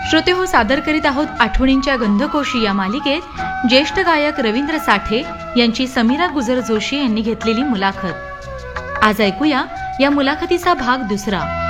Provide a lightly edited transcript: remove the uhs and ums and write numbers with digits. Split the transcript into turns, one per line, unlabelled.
श्रोते हो, सादर करीत आहोत आठवणींच्या गंधकोशी या मालिकेत ज्येष्ठ गायक रवींद्र साठे यांची समीरा गुजर जोशी यांनी घेतलेली मुलाखत. आज ऐकूया या मुलाखतीचा भाग दुसरा.